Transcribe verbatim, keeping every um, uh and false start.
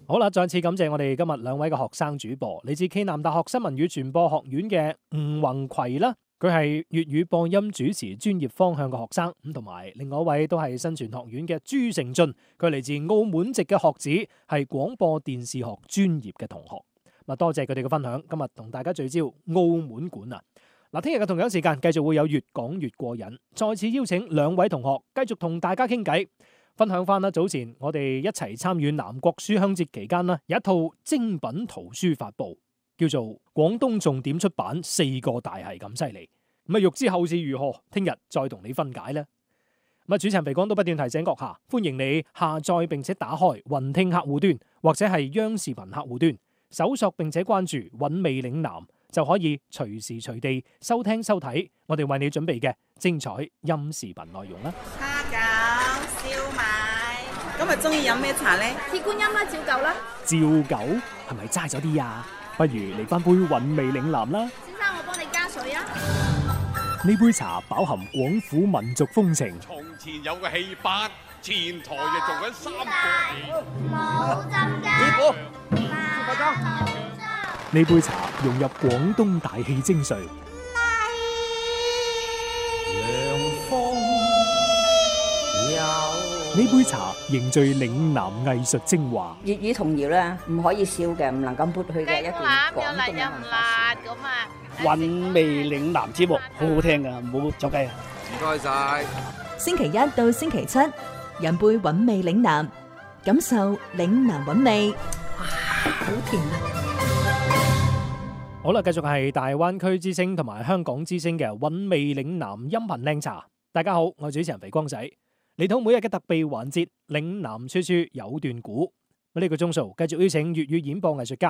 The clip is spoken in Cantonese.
好啦，再次感謝我哋今日兩位嘅學生主播，嚟自暨南大學新聞與傳播學院嘅吳宏葵啦，佢係粵語播音主持專業方向嘅學生，咁同埋另外一位都係新傳學院嘅朱成俊，佢嚟自澳門籍嘅學子，係廣播電視學專業嘅同學。嗱，多謝佢哋嘅分享，今日同大家聚焦澳門館啊！嗱，聽日嘅同樣時間繼續會有越講越過癮，再次邀請兩位同學繼續同大家傾偈。分享翻啦，早前我哋一齊參與南國書香節期間啦，有一套精品圖書發布，叫做《廣東重點出版四個大係咁犀利》。咁啊，欲知後事如何，聽日再同你分解啦。咁啊，主持人肥光都不斷提醒閣下，歡迎你下載並且打開雲聽客戶端或者係央視頻客戶端，搜索並且關注韻味嶺南，就可以隨時隨地收聽收睇我哋為你準備嘅精彩音視頻內容啦。 蝦餃、燒賣，今日中意飲咩茶呢？ 鐵觀音啦，照舊啦。 照舊係咪齋咗啲啊？不如嚟翻杯韻味嶺南啦。 先生，我幫你加水啊。 呢杯茶飽含廣府民族風情。 從前有個戲班，前台就做緊三個。 冇浸雞。 師傅， 呢杯茶融入廣東大氣精髓。呢杯茶凝聚嶺南藝術精華。 粵語童謠咧，唔可以笑嘅，唔能夠抹去嘅一段廣東嘅文化。 咁啊！ 韻味嶺南節目好好聽噶，唔好走雞啊！ 唔該晒。 星期一到星期七，飲杯韻味嶺南，感受嶺南韻味。哇，好甜啊！ 好啦，繼續係大灣區之聲同埋香港之聲嘅韻味嶺南音頻靚茶。大家好，我係主持人肥光仔。嚟到每日嘅特備環節，嶺南處處有段古。呢個鐘數繼續邀請粵語演播藝術家